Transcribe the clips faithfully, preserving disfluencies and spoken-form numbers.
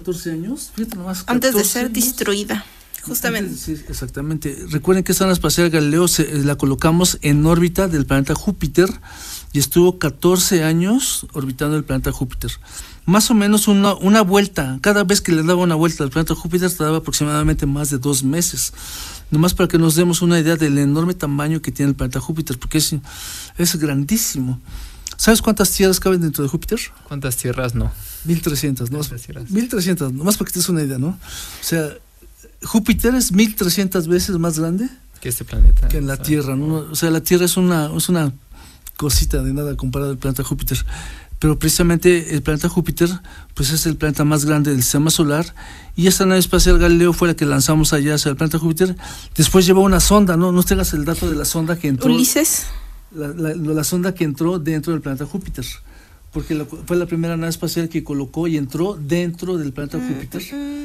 catorce años, fíjate nomás, antes de ser años. destruida, justamente. Antes, sí, exactamente. Recuerden que esta nave espacial Galileo se, la colocamos en órbita del planeta Júpiter y estuvo catorce años orbitando el planeta Júpiter. Más o menos una, una vuelta, cada vez que le daba una vuelta al planeta Júpiter tardaba aproximadamente más de dos meses. Nomás para que nos demos una idea del enorme tamaño que tiene el planeta Júpiter, porque es, es grandísimo. ¿Sabes cuántas tierras caben dentro de Júpiter? ¿Cuántas tierras no? mil trescientas, ¿no? mil trescientas, nomás para que te des una idea, ¿no? O sea, Júpiter es mil trescientas veces más grande que este planeta. Que en la ¿sabes? Tierra, ¿no? O sea, la Tierra es una, es una cosita de nada comparado al planeta Júpiter. Pero precisamente el planeta Júpiter pues es el planeta más grande del sistema solar, y esta nave espacial Galileo fue la que lanzamos allá hacia el planeta Júpiter. Después llevó una sonda, ¿no? ¿No tengas el dato de la sonda que entró? Ulises. La, la, la sonda que entró dentro del planeta Júpiter, porque la, fue la primera nave espacial que colocó y entró dentro del planeta Júpiter.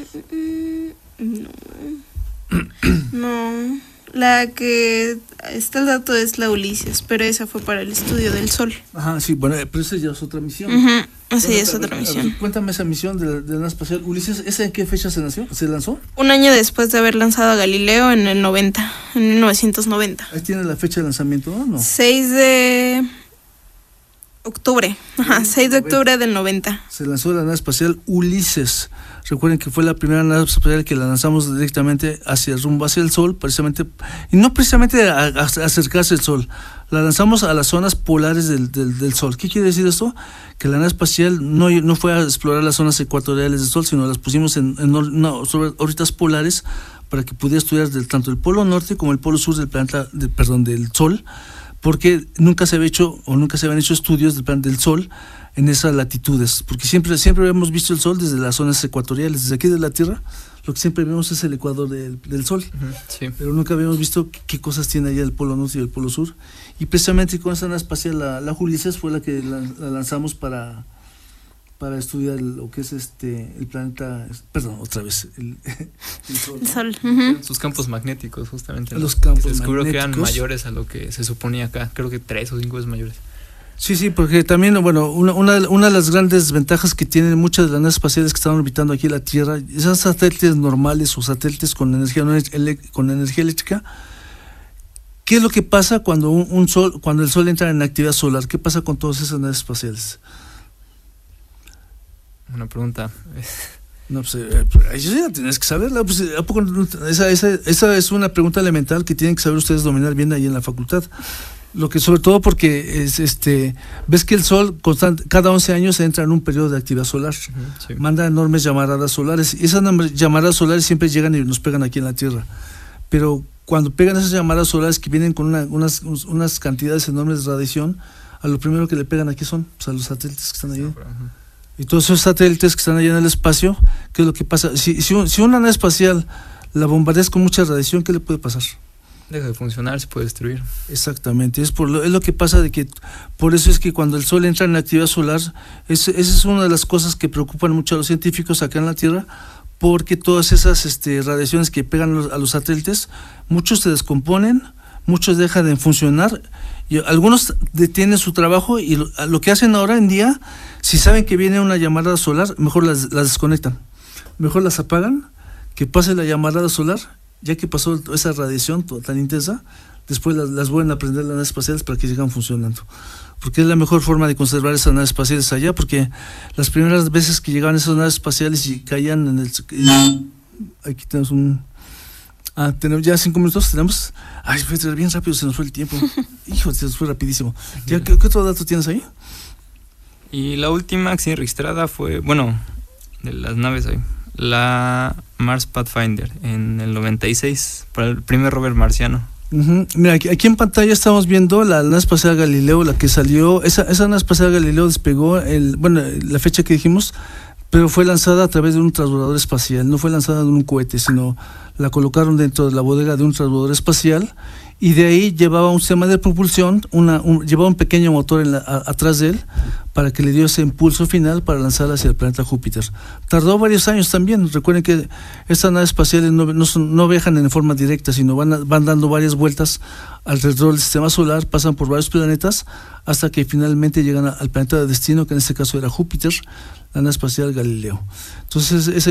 No, no. La que está el dato es la Ulises, pero esa fue para el estudio del Sol. Ajá, sí, bueno, pero esa ya es otra misión. Uh-huh. Esa ya es a, otra a, misión. A, cuéntame esa misión de la, de la nave espacial Ulises. ¿Esa en qué fecha se nació? ¿Se lanzó? Un año después de haber lanzado a Galileo en el noventa, en mil novecientos noventa. Ahí tiene la fecha de lanzamiento, ¿no? no. seis de octubre. Ajá, seis de octubre del noventa. Se lanzó la nave espacial Ulises. Recuerden que fue la primera nave espacial que la lanzamos directamente hacia el rumbo hacia el Sol, precisamente, y no precisamente a, a acercarse al Sol, la lanzamos a las zonas polares del, del, del Sol. ¿Qué quiere decir esto? Que la nave espacial no, no fue a explorar las zonas ecuatoriales del Sol, sino las pusimos en, en no, sobre órbitas polares para que pudiera estudiar del, tanto el polo norte como el polo sur del planeta, de, perdón, del Sol, porque nunca se había hecho o nunca se habían hecho estudios del plan del Sol en esas latitudes, porque siempre siempre hemos visto el Sol desde las zonas ecuatoriales, desde aquí de la Tierra, lo que siempre vemos es el ecuador del, del Sol, uh-huh, sí. Pero nunca habíamos visto qué, qué cosas tiene allá el polo norte y el polo sur, y precisamente con esa nave espacial, la, la Ulises fue la que la, la lanzamos para para estudiar lo que es este el planeta, perdón, otra vez, el, el Sol. El Sol. Uh-huh. Sus campos magnéticos, justamente. Los campos magnéticos. Se descubrió que eran mayores a lo que se suponía acá, creo que tres o cinco veces mayores. Sí, sí, porque también, bueno, una, una, una de las grandes ventajas que tienen muchas de las naves espaciales que están orbitando aquí la Tierra, esas satélites normales o satélites con energía, con energía eléctrica, ¿qué es lo que pasa cuando un, un sol, cuando el Sol entra en actividad solar? ¿Qué pasa con todas esas naves espaciales? Una pregunta. No, pues eh, eso ya tienes que saberla. Pues, ¿a poco no? esa, esa, esa es una pregunta elemental que tienen que saber ustedes dominar bien ahí en la facultad. Lo que sobre todo porque es este ves que el Sol constante, cada once años entra en un periodo de actividad solar, uh-huh, sí. Manda enormes llamaradas solares, y esas llamaradas solares siempre llegan y nos pegan aquí en la Tierra, pero cuando pegan esas llamadas solares que vienen con una, unas, unas cantidades enormes de radiación, a lo primero que le pegan aquí son pues, a los satélites que están ahí, uh-huh. Y todos esos satélites que están allá en el espacio, ¿qué es lo que pasa? Si, si, si una nave espacial la bombardeas con mucha radiación, ¿qué le puede pasar? Deja de funcionar, se puede destruir. Exactamente, es por lo, es lo que pasa de que por eso es que cuando el Sol entra en la actividad solar, es, esa es una de las cosas que preocupan mucho a los científicos acá en la Tierra, porque todas esas este, radiaciones que pegan los, a los satélites, muchos se descomponen, muchos dejan de funcionar, y algunos detienen su trabajo, y lo, lo que hacen ahora en día, si saben que viene una llamarada solar, mejor las, las desconectan, mejor las apagan, que pase la llamarada solar. Ya que pasó esa radiación tan intensa, después las, las vuelven a prender las naves espaciales para que sigan funcionando. Porque es la mejor forma de conservar esas naves espaciales allá, porque las primeras veces que llegaban esas naves espaciales y caían en el... Y, aquí tenemos un... Ah, tenemos ya cinco minutos, tenemos... Ay, fue bien rápido, se nos fue el tiempo. Hijo, se nos fue rapidísimo. ¿Ya, ¿qué, ¿Qué otro dato tienes ahí? Y la última acción registrada fue, bueno, de las naves ahí, la Mars Pathfinder en el noventa y seis, para el primer rover marciano. Uh-huh. Mira, aquí, aquí en pantalla estamos viendo la nave espacial Galileo, la que salió, esa, esa nave espacial Galileo despegó, el, bueno, la fecha que dijimos, pero fue lanzada a través de un transbordador espacial, no fue lanzada en un cohete, sino la colocaron dentro de la bodega de un transbordador espacial, y de ahí llevaba un sistema de propulsión, una, un, llevaba un pequeño motor en la, a, atrás de él, para que le dio ese impulso final para lanzarla hacia el planeta Júpiter. Tardó varios años también. Recuerden que estas naves espaciales no, no, son, no viajan en forma directa, sino van, a, van dando varias vueltas alrededor del sistema solar, pasan por varios planetas, hasta que finalmente llegan a, al planeta de destino, que en este caso era Júpiter, la nave espacial Galileo. Entonces, ese